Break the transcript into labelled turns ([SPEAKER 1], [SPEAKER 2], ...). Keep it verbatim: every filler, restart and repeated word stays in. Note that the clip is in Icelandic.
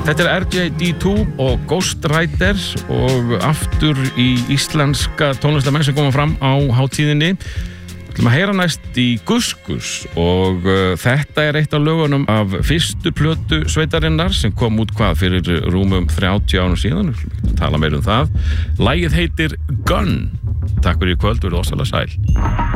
[SPEAKER 1] Þetta er R J D tvö og Ghostwriter og aftur í íslenska tónlistamenn sem koma fram á hátíðinni. Við ætlum að heyra næst í Gus Gus og uh, þetta er eitt af lögunum af fyrstu plötu sveitarinnar sem kom út hvað fyrir rúmum þrjátíu árum síðan. Við ætlum að tala meira um það. Lagið heitir Gun. Takk fyrir í kvöld, verið ósæla sæl.